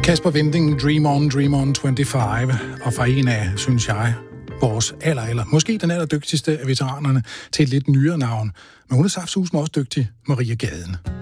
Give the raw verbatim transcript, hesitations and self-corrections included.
Kasper Winding, Dream On, Dream On toogtyfem, og fra en af, synes jeg, vores aller, eller måske den allerdygtigste af veteranerne til et lidt nyere navn. Men hun er saftsusme også dygtig, Maria Gaden.